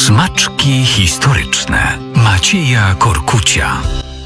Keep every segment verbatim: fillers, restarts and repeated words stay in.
Smaczki historyczne Macieja Korkucia.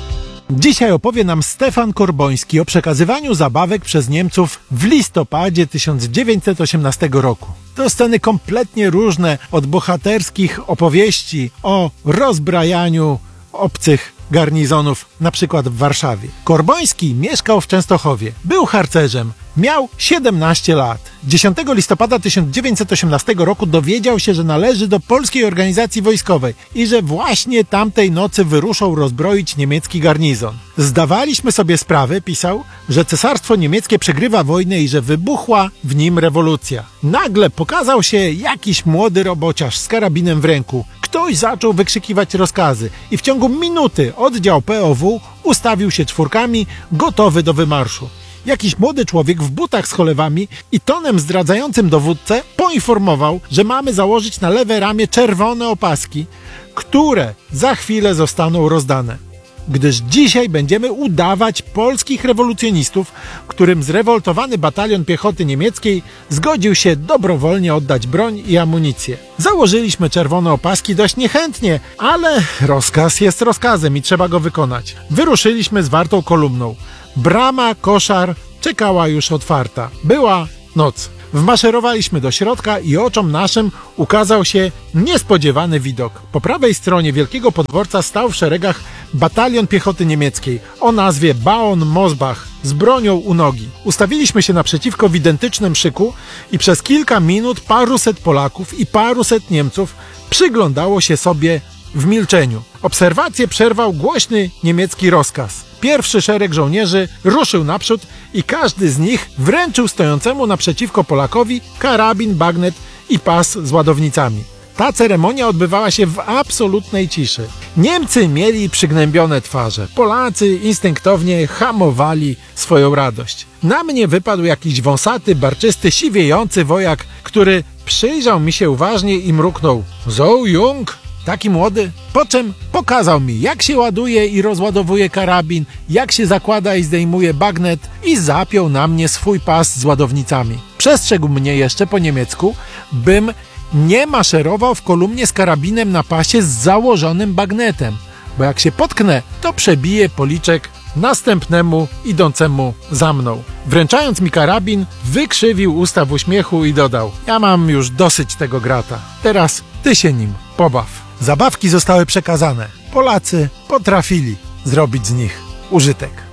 Dzisiaj opowie nam Stefan Korboński o przekazywaniu zabawek przez Niemców w listopadzie tysiąc dziewięćset osiemnastego roku. To sceny kompletnie różne od bohaterskich opowieści o rozbrajaniu obcych garnizonów, na przykład w Warszawie. Korboński mieszkał w Częstochowie. Był harcerzem. Miał siedemnaście lat. dziesiątego listopada tysiąc dziewięćset osiemnastego roku dowiedział się, że należy do polskiej organizacji wojskowej i że właśnie tamtej nocy wyruszał rozbroić niemiecki garnizon. Zdawaliśmy sobie sprawę, pisał, że cesarstwo niemieckie przegrywa wojnę i że wybuchła w nim rewolucja. Nagle pokazał się jakiś młody robociarz z karabinem w ręku. Ktoś zaczął wykrzykiwać rozkazy i w ciągu minuty oddział P O W ustawił się czwórkami, gotowy do wymarszu. Jakiś młody człowiek w butach z cholewami i tonem zdradzającym dowódcę poinformował, że mamy założyć na lewe ramię czerwone opaski, które za chwilę zostaną rozdane. Gdyż dzisiaj będziemy udawać polskich rewolucjonistów, którym zrewoltowany batalion piechoty niemieckiej zgodził się dobrowolnie oddać broń i amunicję. Założyliśmy czerwone opaski dość niechętnie, ale rozkaz jest rozkazem i trzeba go wykonać. Wyruszyliśmy zwartą kolumną. Brama koszar czekała już otwarta. Była noc. Wmaszerowaliśmy do środka i oczom naszym ukazał się niespodziewany widok. Po prawej stronie wielkiego podworca stał w szeregach batalion piechoty niemieckiej o nazwie Baon Mosbach z bronią u nogi. Ustawiliśmy się naprzeciwko w identycznym szyku i przez kilka minut paruset Polaków i paruset Niemców przyglądało się sobie w milczeniu. Obserwację przerwał głośny niemiecki rozkaz. Pierwszy szereg żołnierzy ruszył naprzód i każdy z nich wręczył stojącemu naprzeciwko Polakowi karabin, bagnet i pas z ładownicami. Ta ceremonia odbywała się w absolutnej ciszy. Niemcy mieli przygnębione twarze. Polacy instynktownie hamowali swoją radość. Na mnie wypadł jakiś wąsaty, barczysty, siwiejący wojak, który przyjrzał mi się uważnie i mruknął: „So jung”. Taki młody, po czym pokazał mi, jak się ładuje i rozładowuje karabin, jak się zakłada i zdejmuje bagnet i zapiął na mnie swój pas z ładownicami. Przestrzegł mnie jeszcze po niemiecku, bym nie maszerował w kolumnie z karabinem na pasie z założonym bagnetem, bo jak się potknę, to przebiję policzek następnemu idącemu za mną. Wręczając mi karabin, wykrzywił usta w uśmiechu i dodał: „Ja mam już dosyć tego grata. Teraz ty się nim pobaw”. Zabawki zostały przekazane. Polacy potrafili zrobić z nich użytek.